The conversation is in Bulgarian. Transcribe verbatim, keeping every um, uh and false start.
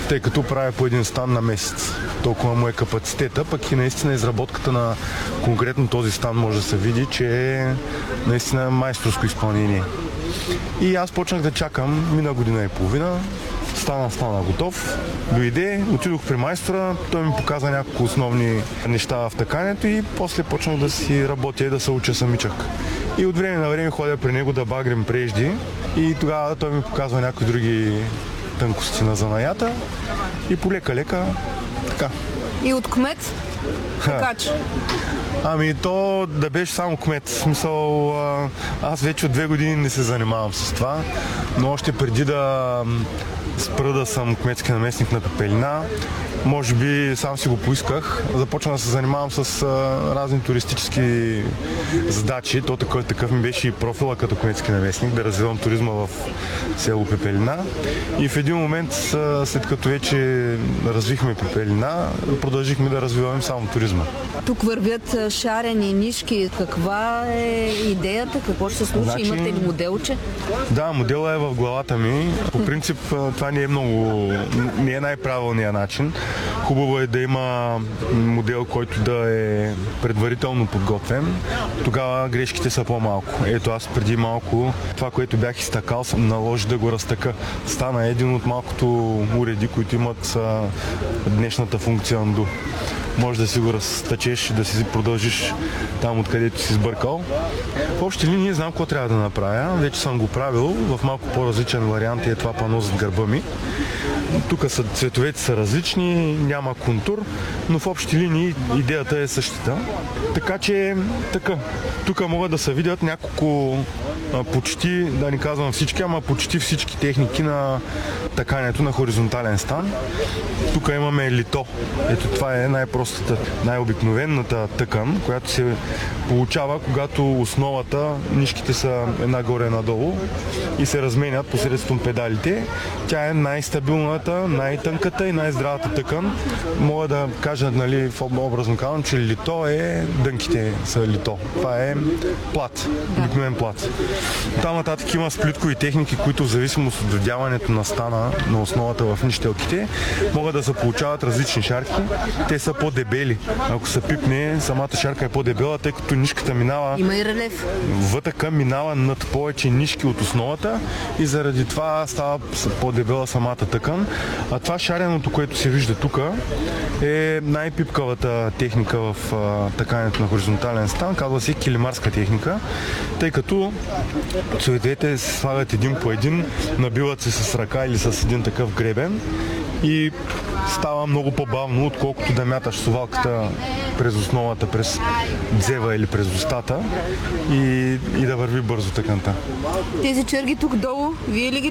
тъй като правя по един стан на месец. Толкова му е капацитета, пък и наистина изработката на конкретно този стан може да се види, че е наистина майсторско изпълнение. И аз почнах да чакам мина година и половина. Стана, стана готов, дойде, отидох при майстора, той ми показа няколко основни неща в тъкането и после почнах да си работя и да се уча самичък. И от време на време ходя при него да багрим прежди и тогава той ми показва някои други тънкости на занаята и полека-лека така. И от кмет? Така че? Ами то да беше само кмет. В смисъл, аз вече от две години не се занимавам с това, но още преди да спра да съм кметски наместник на Пепелина, може би сам си го поисках. Започна да се занимавам с а, разни туристически задачи. То такъв, такъв ми беше и профила като кметски наместник, да развивам туризма в село Пепелина. И в един момент, след като вече развихме Пепелина, продължихме да развиваме само туризма. Тук вървят шарени нишки. Каква е идеята? Какво ще се случи? Значи, имате ли моделче? Да, моделът е в главата ми. По принцип това не е много, не е най-правилният начин. Хубаво е да има модел, който да е предварително подготвен. Тогава грешките са по-малко. Ето аз преди малко това, което бях изтъкал, съм наложи да го разтъка. Стана един от малкото уреди, които имат а, днешната функция Undo. Може да си го разтъчеш и да си продължиш там, откъдето си сбъркал. В общи линии знам какво трябва да направя. Вече съм го правил в малко по-различен вариант и е това пано зад гърба ми. Тук са, цветовете са различни, няма контур, но в общи линии идеята е същата. Така че, така, тук могат да се видят няколко почти, да не казвам всички, ама почти всички техники на тъкането на хоризонтален стан. Тук имаме лито. Ето това е най-простата, най-обикновената тъкан, която се получава, когато основата, нишките са една горе, една долу и се разменят посредством педалите. Тя е най-стабилната, най-тънката и най-здравата тъкан. Мога да кажа, нали, образно казвам, че лито е, дънките са лито. Това е плат, обикновен плат. Там нататък има сплиткови техники, които в зависимост от вдяването на стана на основата в нищелките могат да се получават различни шарки. Те са по-дебели. Ако се пипне, самата шарка е по-дебела, тъй като нишката минава... Има и релеф. Вътъка минава над повече нишки от основата и заради това става по-дебела самата тъкан. А това шареното, което се вижда тук, е най-пипкавата техника в а, тъкането на хоризонтален стан. Казва се килимарска техника, тъй като цветовете се слагат един по един, набиват се с ръка или с един такъв гребен и става много по-бавно, отколкото да мяташ совалката през основата, през дзева или през устата и, и да върви бързо тъканта. Тези черги тук долу, вие ли ги